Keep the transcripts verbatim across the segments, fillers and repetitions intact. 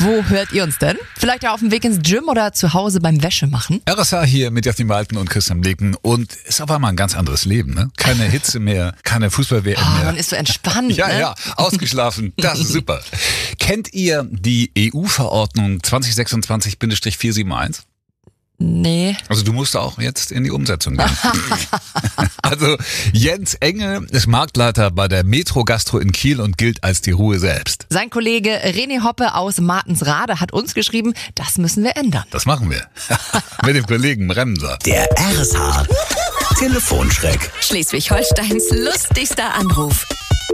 Wo hört ihr uns denn? Vielleicht ja auf dem Weg ins Gym oder zu Hause beim Wäschemachen? R S A hier mit Jasmin Malten und Christian Bleken und ist auf einmal ein ganz anderes Leben, ne? Keine Hitze mehr, keine Fußball-W M Oh, mehr. man ist so entspannt, Ja, ne? ja, ausgeschlafen, das ist super. Kennt ihr die E U-Verordnung zwanzig sechsundzwanzig vier sieben eins? Nee. Also du musst auch jetzt in die Umsetzung gehen. Also Jens Engel ist Marktleiter bei der Metro Gastro in Kiel und gilt als die Ruhe selbst. Sein Kollege René Hoppe aus Martensrade hat uns geschrieben, das müssen wir ändern. Das machen wir. Mit dem Kollegen Bremser. Der R S H Telefonschreck. Schleswig-Holsteins lustigster Anruf.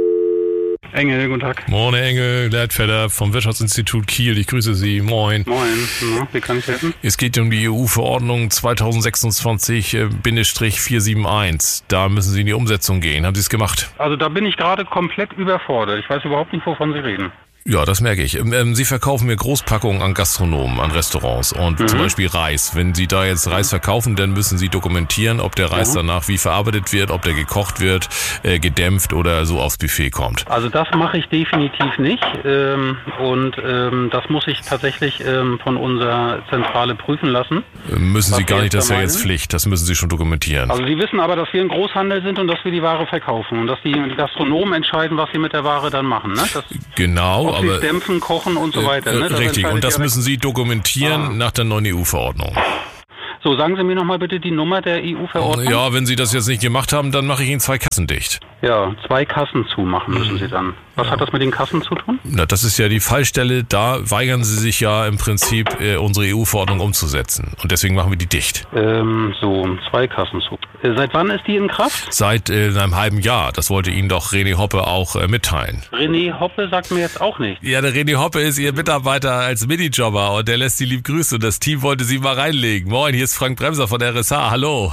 Engel, guten Tag. Moin Engel, Leitfeder vom Wirtschaftsinstitut Kiel. Ich grüße Sie. Moin. Moin. Na, wie kann ich helfen? Es geht um die E U-Verordnung zwanzig sechsundzwanzig vier sieben eins. Da müssen Sie in die Umsetzung gehen. Haben Sie es gemacht? Also da bin ich gerade komplett überfordert. Ich weiß überhaupt nicht, wovon Sie reden. Ja, das merke ich. Ähm, Sie verkaufen mir Großpackungen an Gastronomen, an Restaurants und Mhm. zum Beispiel Reis. Wenn Sie da jetzt Reis verkaufen, dann müssen Sie dokumentieren, ob der Reis Mhm. danach wie verarbeitet wird, ob der gekocht wird, äh, gedämpft oder so aufs Buffet kommt. Also das mache ich definitiv nicht. Ähm, und ähm, das muss ich tatsächlich ähm, von unserer Zentrale prüfen lassen. Äh, Müssen Was Sie gar Sie nicht, jetzt das ist da ja jetzt meinen? Pflicht. Das müssen Sie schon dokumentieren. Also Sie wissen aber, dass wir ein Großhandel sind und dass wir die Ware verkaufen. Und dass die Gastronomen entscheiden, was sie mit der Ware dann machen. Ne? Das, Genau, ob sie aber... es dämpfen, kochen und so weiter. Äh, Ne? Das Richtig, und entscheidet das ja- müssen Sie dokumentieren Ah. nach der neuen E U-Verordnung. So, sagen Sie mir nochmal bitte die Nummer der E U-Verordnung. Ja, wenn Sie das jetzt nicht gemacht haben, dann mache ich Ihnen zwei Kassen dicht. Ja, zwei Kassen zumachen müssen Sie dann. Was hat das mit den Kassen zu tun? Na, das ist ja die Fallstelle, da weigern Sie sich ja im Prinzip, äh, unsere E U-Verordnung umzusetzen. Und deswegen machen wir die dicht. Ähm, so, zwei Kassen zu. Äh, seit wann ist die in Kraft? Seit äh, einem halben Jahr, das wollte Ihnen doch René Hoppe auch äh, mitteilen. René Hoppe sagt mir jetzt auch nicht. Ja, der René Hoppe ist Ihr Mitarbeiter als Minijobber und der lässt Sie lieb grüßen und das Team wollte Sie mal reinlegen. Moin, hier ist Frank Bremser von der R S H, hallo.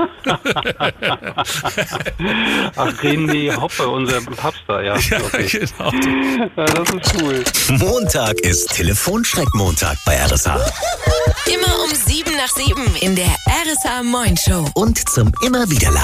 Ach, René Hoppe, unser Papstar, ja. Okay. Genau. Ja, das ist cool. Montag ist Telefonschreck-Montag bei R S H. Immer um sieben nach sieben in der R S H Moin Show. Und zum immer wieder